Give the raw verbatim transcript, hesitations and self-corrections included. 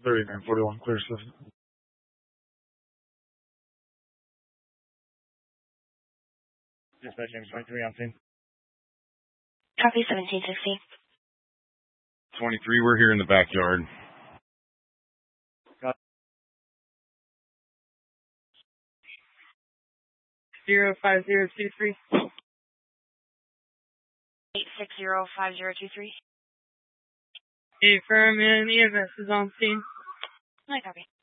thirty-nine forty-one, clear system. Dispatch James twenty-three on scene. Copy seventeen sixty. twenty-three, we're here in the backyard. Zero five zero two three. Eight six zero five zero two three. Affirm, and E M S is on scene. I copy.